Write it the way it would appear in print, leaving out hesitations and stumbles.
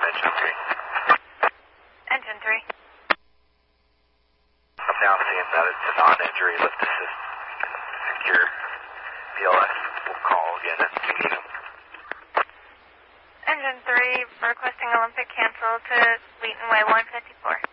engine 3. Engine 3. I'm now seeing that it's a non-injury lift assist. Secure. BLS will call again at the beginning. Engine 3 requesting Olympic cancel to Wheaton Way 154.